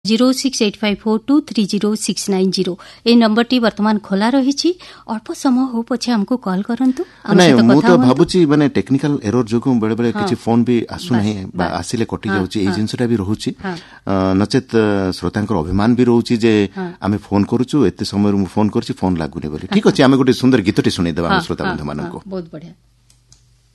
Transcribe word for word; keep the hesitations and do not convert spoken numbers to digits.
Zero six eight five four to three zero six nine zero A number T वर्तमान खोला रही। अल्प समय हो पछे हमको कॉल करंतु। नहीं मु तो भाबुची माने टेक्निकल एरर जोगु बेले बेले किछि फोन भी आसु नहीं बा आसिले कटि जाउची ए जिंसटा भी रहउची नचेत श्रोतांकर अभिमान भी रहउची जे आमे फोन करूछु एते समय मु फोन करछि फोन लागुनी बोली। ठीक अछि आमे गोटे सुंदर गीतटी सुनै देबा श्रोता बंधु मानको। बहुत बढ़िया।